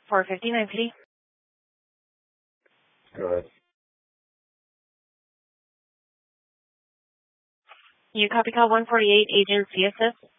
459, please. Go ahead. You copy call 148, Agent CSS.